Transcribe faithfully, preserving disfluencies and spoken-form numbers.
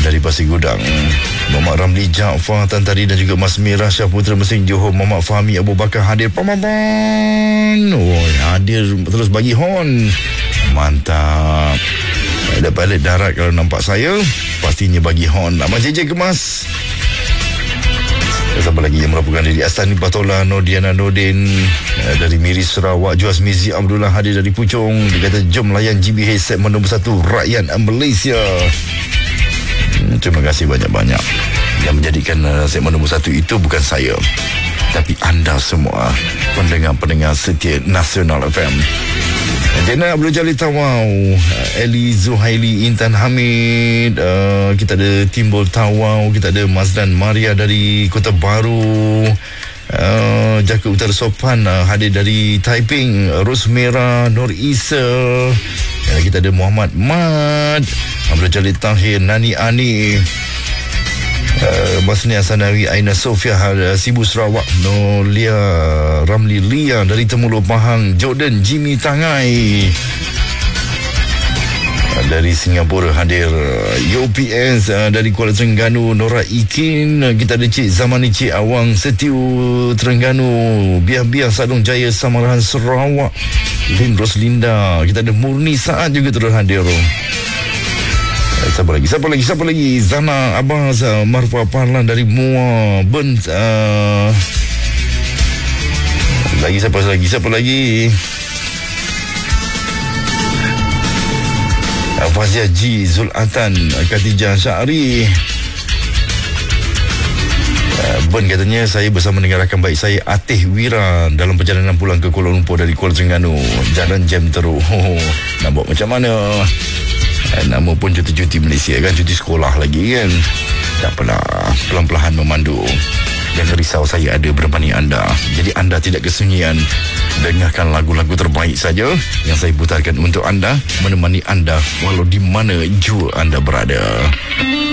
dari Pasir Gudang, Muhammad Ramli Jaafar Tantari dan juga Mas Mirah Syah Putra Mesin Johor, Muhammad Fahmi Abu Bakar hadir. Pamapan. Oh, hadir terus bagi hon. Mantap. Ada pilot darat kalau nampak saya, pastinya bagi hon. Abang J J Kemas. Siapa lagi yang melaporkan diri? Astani Batola, Nordiana Nordin dari Miri Sarawak, Juaz Mizi Abdullah hadir dari Puchong. Dia kata jom layan G B H segmen nombor satu rakyat Malaysia. hmm, Terima kasih banyak-banyak. Yang menjadikan uh, segmen nombor satu itu bukan saya, tapi anda semua, pendengar-pendengar setia Nasional F M. Jena Abdul Jalil Tawau, Eli Zuhaili, Intan Hamid, uh, kita ada Timbul Tawau, kita ada Mazdan Maria dari Kota Baru, uh, Jaka Utara Sopan uh, hadir dari Taiping, Rosmera Nur Isa, uh, kita ada Muhammad Mad, Abdul Jalil Tahir, Nani Ani, Uh, Masnia Sanawi, Aina Sofia uh, Sibu Sarawak, Nolia Ramli Lia dari Temulo Pahang, Jordan Jimmy Tangai uh, dari Singapura hadir, uh, U P S uh, dari Kuala Terengganu, Nora Ikin, uh, kita ada Cik Zamani, Cik Awang Setiu Terengganu, Biar-Biar Sadung Jaya Samarahan Sarawak, Lin Roslinda, kita ada Murni Saat juga terus hadir. Siapa lagi? Siapa lagi? Siapa lagi? Zana Abbas, uh, Marfa Parlan dari Mua Ben, uh, lagi siapa lagi? Siapa lagi? uh, Fazia Ji, Zulatan, Khatijah Syahri. uh, Ben katanya saya bersama dengan rakan baik saya Atih Wira dalam perjalanan pulang ke Kuala Lumpur dari Kuala Terengganu. Jalan jam teruk. Oh, nak buat macam mana? Nama pun cuti-cuti Malaysia kan, cuti sekolah lagi kan. Tak apalah, pelan-pelan memandu. Jangan risau, saya ada bersama anda. Jadi anda tidak kesunyian. Dengarkan lagu-lagu terbaik saja yang saya putarkan untuk anda, menemani anda walau di mana jua anda berada.